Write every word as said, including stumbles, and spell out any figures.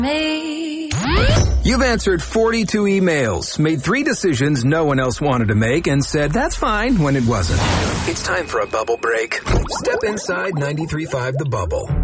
Me. You've answered forty-two emails, made three decisions no one else wanted to make, and said that's fine when it wasn't. It's time for a bubble break. Step inside ninety-three point five The Bubble.